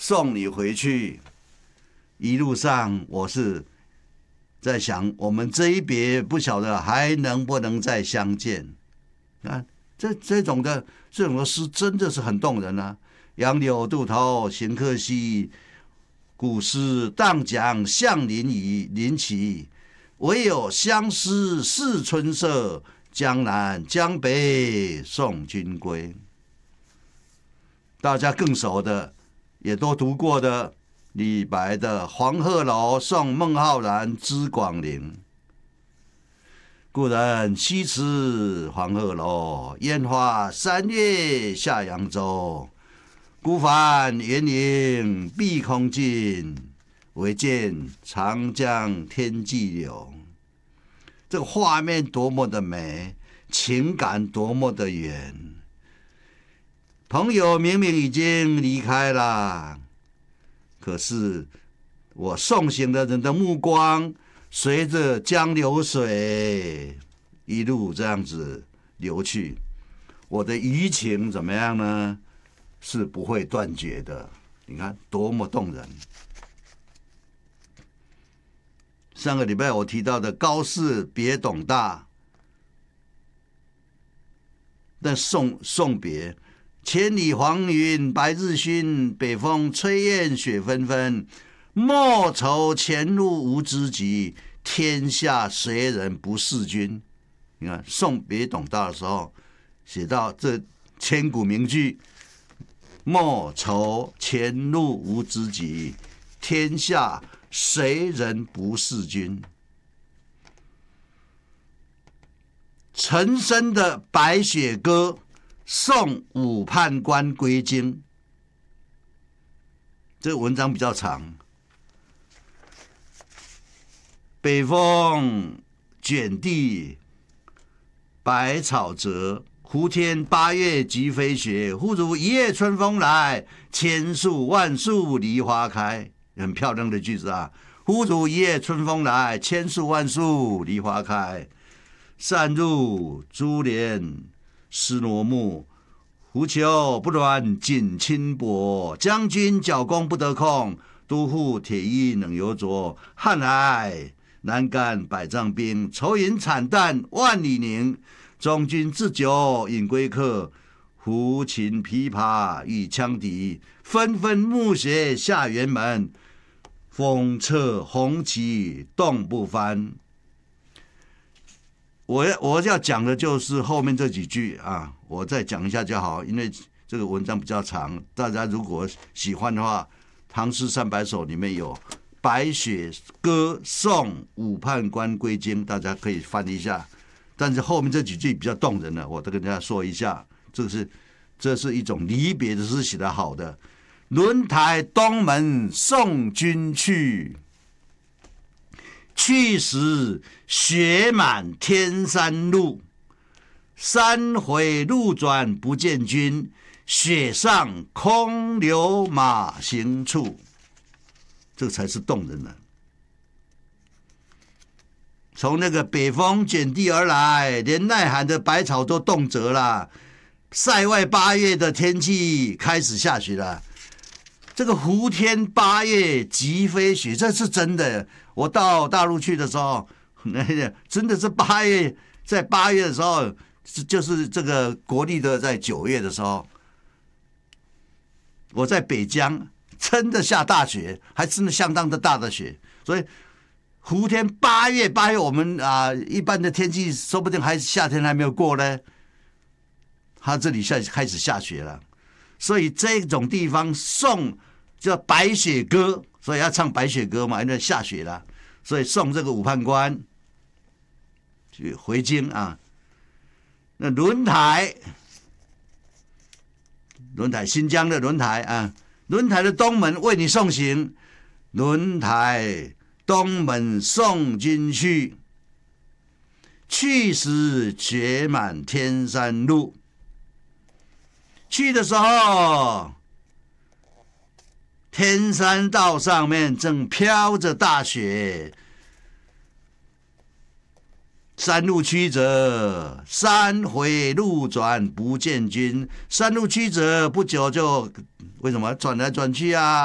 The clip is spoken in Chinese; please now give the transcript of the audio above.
送你回去。一路上我是在想，我们这一别不晓得还能不能再相见。啊，这种的诗真的是很动人啊！杨柳渡头行客稀，古诗当讲向林奇。唯有相思似春色，江南江北送君归。大家更熟的，也都读过的李白的《黄鹤楼送孟浩然之广陵》。故人西辞黄鹤楼，烟花三月下扬州。孤帆远影碧空尽，唯见长江天际流。这个画面多么的美，情感多么的远。朋友明明已经离开了，可是我送行的人的目光随着江流水一路这样子流去，我的余情怎么样呢？是不会断绝的。你看多么动人。上个礼拜我提到的高士别董大的送别，千里黄云白日曛，北风吹雁雪纷纷。莫愁前路无知己，天下谁人不识君。你看送别董大的时候写到这千古名句，莫愁前路无知己，天下谁人不识君。陈升的《白雪歌》送武判官归京，这个文章比较长。北风卷地百草折，胡天八月即飞雪。忽如一夜春风来，千树万树梨花开。很漂亮的句子啊！忽如一夜春风来，千树万树梨花开。散入珠帘湿罗幕，狐裘不暖锦衾薄。将军角弓不得空，都护铁衣冷犹着。汉来南干百丈冰，愁云惨淡万里凝。中军置酒饮归客，胡琴琵琶与羌笛。纷纷暮雪下辕门，风掣红旗冻不翻。我要讲的就是后面这几句啊，我再讲一下就好，因为这个文章比较长，大家如果喜欢的话，《唐诗三百首》里面有《白雪歌送武判官归京》，大家可以翻一下。但是后面这几句比较动人了，我都跟大家说一下，这是一种离别的诗，写得好的。轮台东门送君去，去时雪满天山路。三回路转不见君，雪上空留马行处。这个才是动人的。从那个北风卷地而来，连耐寒的百草都冻折了。塞外8月的天气开始下雪了。这个胡天8月即飞雪，这是真的。我到大陆去的时候，真的是8月，在8月的时候，就是这个国历的在9月的时候，我在北疆真的下大雪，还真的相当的大的雪。所以胡天8月，我们一般的天气说不定还夏天还没有过呢，它这里开始下雪了。所以这种地方送叫白雪歌，所以要唱白雪歌嘛，因为下雪了，所以送这个武判官去回京啊。那轮台新疆的轮台啊，轮台的东门为你送行，轮台东门送君去，去时雪满天山路。去的时候，天山道上面正飘着大雪，山路曲折，三回路转不见君。山路曲折，不久就为什么转来转去啊？